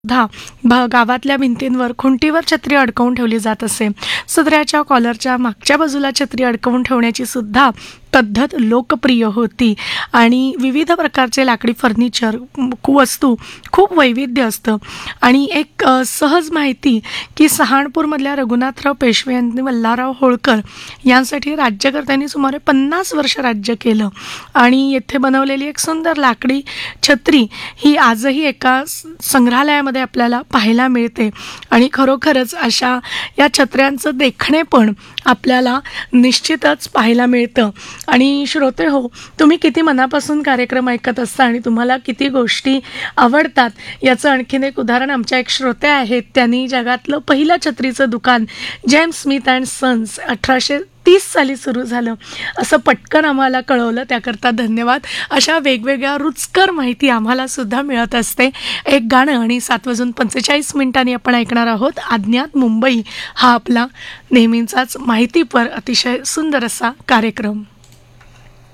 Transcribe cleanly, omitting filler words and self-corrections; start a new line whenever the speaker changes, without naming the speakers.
गावातल्या भिंतींवर खुंटीवर छत्री अडकवून ठेवली जात असे. सदऱ्याच्या कॉलरच्या मागच्या बाजूला छत्री अडकवून ठेवण्याची सुद्धा पद्धत लोकप्रिय होती आणि विविध प्रकारचे लाकडी फर्निचर वस्तू खूप वैविध्य असतं. आणि एक सहज माहिती की सहाणपूरमधल्या रघुनाथराव पेशवे यांनी मल्हारराव होळकर यांसाठी राज्यकर्त्यांनी सुमारे 50 वर्ष राज्य केलं आणि येथे बनवलेली एक सुंदर लाकडी छत्री ही आजही एका संग्रहालयामध्ये आपल्याला पाहायला मिळते. आणि खरोखरच अशा या छत्र्यांचं देखणेपण आपल्याला निश्चितच पाहायला मिळतं. आणि श्रोते हो, तुम्ही किती मनापासून कार्यक्रम ऐकत असता आणि तुम्हाला किती गोष्टी आवडतात याचं आणखीन एक उदाहरण आमच्या एक श्रोते आहेत. त्यांनी जगातलं पहिलं छत्रीचं दुकान जेम्स स्मिथ अँड सन्स 1830 साली सुरू झालं असं पटकन आम्हाला कळवलं. त्याकरता धन्यवाद. अशा वेगवेगळ्या रुचकर माहिती आम्हाला सुद्धा मिळत असते. एक गाणं आणि 7:45 आपण ऐकणार आहोत अज्ञात मुंबई, हा आपला नेहमीचाच माहितीपर अतिशय सुंदर असा कार्यक्रम.